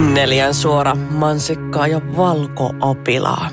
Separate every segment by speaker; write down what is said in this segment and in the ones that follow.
Speaker 1: Neljän suora, mansikkaa ja valkoapilaa.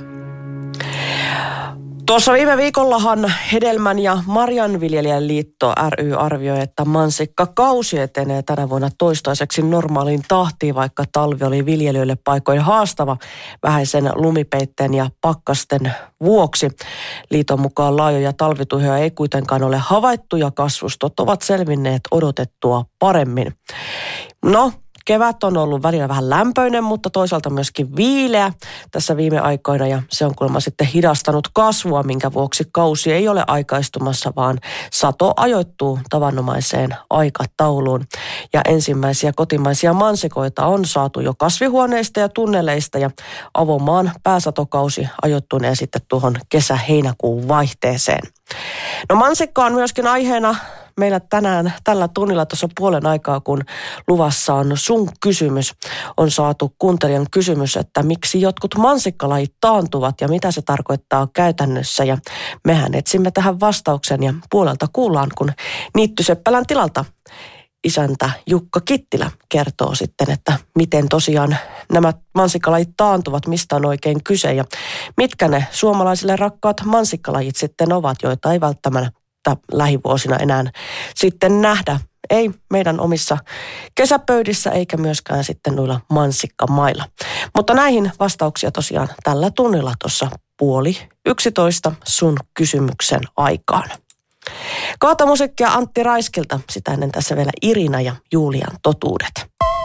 Speaker 1: Tuossa viime viikollahan Hedelmän- ja Marjanviljelijän liitto ry arvioi, että mansikkakausi etenee tänä vuonna toistaiseksi normaaliin tahtiin, vaikka talvi oli viljelijöille paikoin haastava vähäisen lumipeitteen ja pakkasten vuoksi. Liiton mukaan laajoja talvituhoja ei kuitenkaan ole havaittu ja kasvustot ovat selvinneet odotettua paremmin. No, kevät on ollut välillä vähän lämpöinen, mutta toisaalta myöskin viileä tässä viime aikoina ja se on kuulemma sitten hidastanut kasvua, minkä vuoksi kausi ei ole aikaistumassa, vaan sato ajoittuu tavanomaiseen aikatauluun. Ja ensimmäisiä kotimaisia mansikoita on saatu jo kasvihuoneista ja tunneleista ja avomaan pääsatokausi ajoittuneen sitten tuohon kesä-heinäkuun vaihteeseen. No mansikka on myöskin aiheena meillä tänään tällä tunnilla tuossa puolen aikaa, kun luvassa on sun kysymys. On saatu kuuntelijan kysymys, että miksi jotkut mansikkalajit taantuvat ja mitä se tarkoittaa käytännössä. Ja mehän etsimme tähän vastauksen ja puolelta kuullaan, kun Niittyseppälän tilalta isäntä Jukka Kittilä kertoo sitten, että miten tosiaan nämä mansikkalajit taantuvat, mistä on oikein kyse ja mitkä ne suomalaisille rakkaat mansikkalajit sitten ovat, joita ei välttämättä lähivuosina enää sitten nähdä. Ei meidän omissa kesäpöydissä eikä myöskään sitten noilla mansikkamailla. Mutta näihin vastauksia tosiaan tällä tunnilla tuossa 10:30 sun kysymyksen aikaan. Kohta musiikkia Antti Raiskilta, sitä ennen tässä vielä Irina ja Julian totuudet.